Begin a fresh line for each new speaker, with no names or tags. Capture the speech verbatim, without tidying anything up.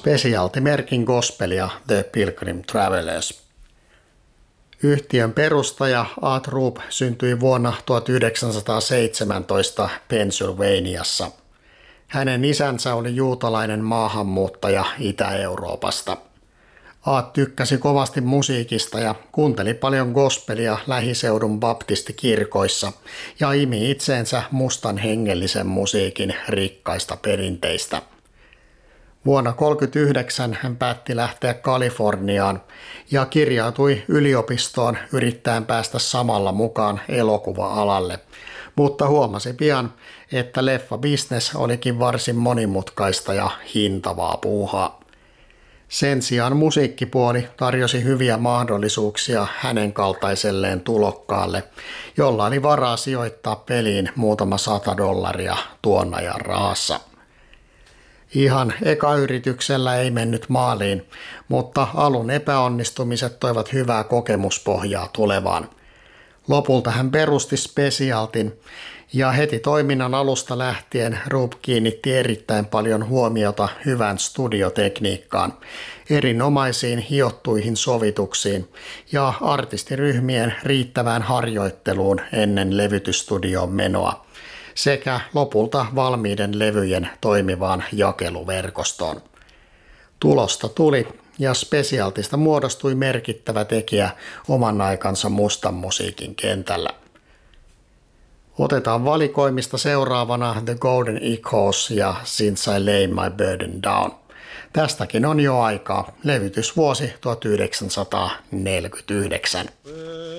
Specialty-merkin gospelia The Pilgrim Travelers. Yhtiön perustaja Art Rupe syntyi vuonna tuhatyhdeksänsataaseitsemäntoista Pennsylvaniassa. Hänen isänsä oli juutalainen maahanmuuttaja Itä-Euroopasta. Art tykkäsi kovasti musiikista ja kuunteli paljon gospelia lähiseudun baptistikirkoissa ja imi itseensä mustan hengellisen musiikin rikkaista perinteistä. Vuonna tuhatyhdeksänsataakolmekymmentäyhdeksän hän päätti lähteä Kaliforniaan ja kirjautui yliopistoon yrittäen päästä samalla mukaan elokuva-alalle, mutta huomasi pian, että leffabisnes olikin varsin monimutkaista ja hintavaa puuhaa. Sen sijaan musiikkipuoli tarjosi hyviä mahdollisuuksia hänen kaltaiselleen tulokkaalle, jolla oli varaa sijoittaa peliin muutama sata dollaria tuon ajan rahassa. Ihan eka yrityksellä ei mennyt maaliin, mutta alun epäonnistumiset toivat hyvää kokemuspohjaa tulevaan. Lopulta hän perusti Specialtyn ja heti toiminnan alusta lähtien Rupe kiinnitti erittäin paljon huomiota hyvään studiotekniikkaan, erinomaisiin hiottuihin sovituksiin ja artistiryhmien riittävään harjoitteluun ennen levytysstudioon menoa sekä lopulta valmiiden levyjen toimivaan jakeluverkostoon. Tulosta tuli ja Specialtysta muodostui merkittävä tekijä oman aikansa mustan musiikin kentällä. Otetaan valikoimista seuraavana The Golden Echoes ja Since I Lay My Burden Down. Tästäkin on jo aikaa, levytysvuosi tuhatyhdeksänsataaneljäkymmentäyhdeksän.